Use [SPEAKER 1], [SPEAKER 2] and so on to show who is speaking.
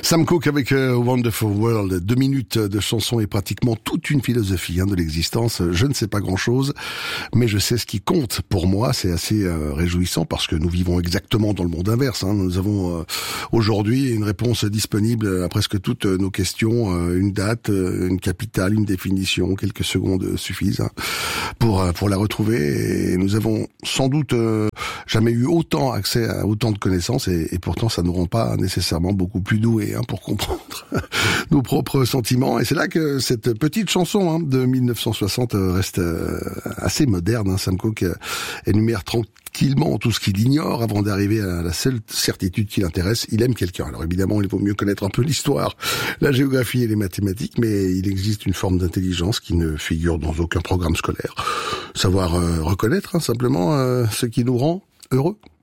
[SPEAKER 1] Sam Cooke avec Wonderful World. 2 minutes de chanson et pratiquement toute une philosophie de l'existence. Je ne sais pas grand-chose, mais je sais ce qui compte pour moi. C'est assez réjouissant parce que nous vivons exactement dans le monde inverse. Nous avons aujourd'hui une réponse disponible à presque toutes nos questions. Une date, une capitale, une définition. Quelques secondes suffisent pour la retrouver. Et nous avons sans doute jamais eu autant accès à autant de connaissances et pourtant ça ne nous rend pas nécessairement beaucoup plus doués pour comprendre nos propres sentiments. Et c'est là que cette petite chanson de 1960 reste assez moderne. Sam Cooke énumère tranquillement tout ce qu'il ignore avant d'arriver à la seule certitude qui l'intéresse. Il aime quelqu'un. Alors évidemment, il vaut mieux connaître un peu l'histoire, la géographie et les mathématiques, mais il existe une forme d'intelligence qui ne figure dans aucun programme scolaire. Savoir reconnaître simplement ce qui nous rend heureux.